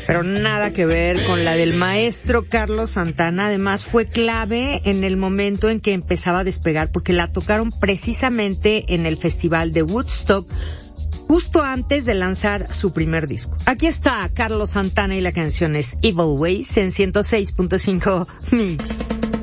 Pero nada que ver con la del maestro Carlos Santana. Además, fue clave en el momento en que empezaba a despegar, porque la tocaron precisamente en el Festival de Woodstock, justo antes de lanzar su primer disco. Aquí está Carlos Santana y la canción es Evil Ways en 106.5 Mix.